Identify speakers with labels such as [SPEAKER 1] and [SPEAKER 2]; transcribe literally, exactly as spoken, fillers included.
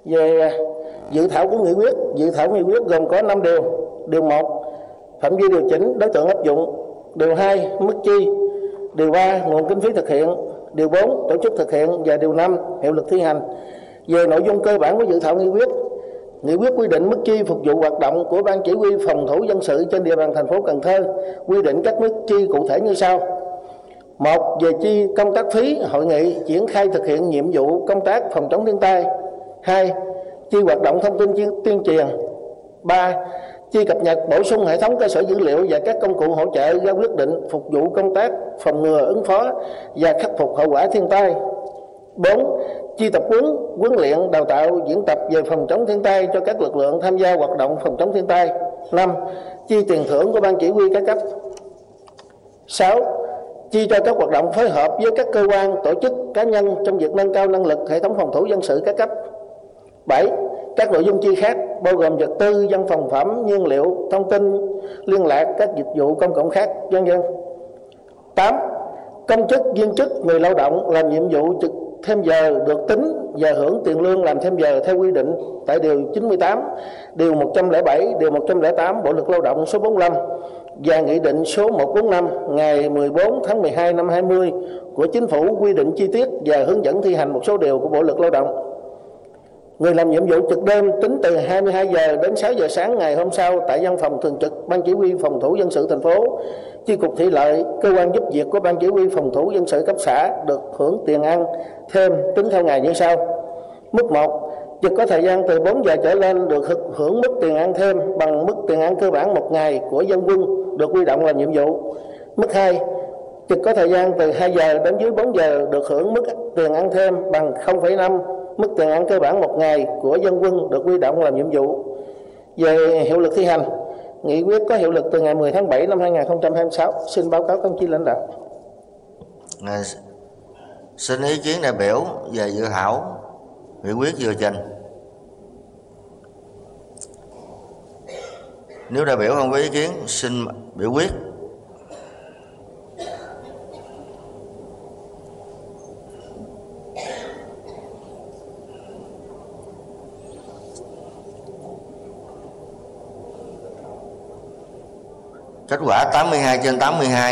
[SPEAKER 1] Về dự thảo của nghị quyết, dự thảo nghị quyết gồm có năm điều. Điều một, phạm vi điều chỉnh đối tượng áp dụng. Điều hai, mức chi. Điều ba, nguồn kinh phí thực hiện. Điều bốn, tổ chức thực hiện. Và điều năm, hiệu lực thi hành. Về nội dung cơ bản của dự thảo nghị quyết, nghị quyết quy định mức chi phục vụ hoạt động của Ban Chỉ huy Phòng thủ dân sự trên địa bàn thành phố Cần Thơ, quy định các mức chi cụ thể như sau. Một, về chi công tác phí hội nghị triển khai thực hiện nhiệm vụ công tác phòng chống thiên tai. Hai, chi hoạt động thông tin tuyên truyền. Ba, chi cập nhật bổ sung hệ thống cơ sở dữ liệu và các công cụ hỗ trợ ra quyết định phục vụ công tác phòng ngừa ứng phó và khắc phục hậu quả thiên tai. Bốn, chi tập huấn, huấn luyện, đào tạo, diễn tập về phòng chống thiên tai cho các lực lượng tham gia hoạt động phòng chống thiên tai. Năm, chi tiền thưởng của Ban Chỉ huy các cấp. Sáu, chi cho các hoạt động phối hợp với các cơ quan, tổ chức, cá nhân trong việc nâng cao năng lực hệ thống phòng thủ dân sự các cấp. Bảy, các nội dung chi khác bao gồm vật tư, văn phòng phẩm, nhiên liệu, thông tin, liên lạc, các dịch vụ công cộng khác, vân vân. Tám, công chức, viên chức, người lao động làm nhiệm vụ trực thêm giờ được tính và hưởng tiền lương làm thêm giờ theo quy định tại điều chín mươi tám, điều một trăm lẻ bảy, điều một trăm lẻ tám Bộ luật Lao động số bốn mươi lăm và Nghị định số một trăm bốn mươi lăm ngày mười bốn tháng mười hai năm hai mươi của Chính phủ quy định chi tiết và hướng dẫn thi hành một số điều của Bộ luật Lao động. Người làm nhiệm vụ trực đêm tính từ hai mươi hai giờ đến sáu giờ sáng ngày hôm sau tại văn phòng thường trực Ban Chỉ huy Phòng thủ dân sự thành phố, chi cục thủy lợi, cơ quan giúp việc của Ban Chỉ huy Phòng thủ dân sự cấp xã được hưởng tiền ăn thêm tính theo ngày như sau. Mức một, trực có thời gian từ bốn giờ trở lên được hưởng mức tiền ăn thêm bằng mức tiền ăn cơ bản một ngày của dân quân được huy động làm nhiệm vụ. Mức hai, trực có thời gian từ hai giờ đến dưới bốn giờ được hưởng mức tiền ăn thêm bằng không phẩy năm mức tiền ăn cơ bản một ngày của dân quân được huy động làm nhiệm vụ. Về hiệu lực thi hành, nghị quyết có hiệu lực từ ngày mười tháng bảy năm hai nghìn không trăm hai mươi sáu. Xin báo cáo công chí lãnh đạo.
[SPEAKER 2] À, xin ý kiến đại biểu về dự thảo nghị quyết vừa trình. Nếu đại biểu không có ý kiến, xin biểu quyết. Kết quả tám mươi hai trên tám mươi hai.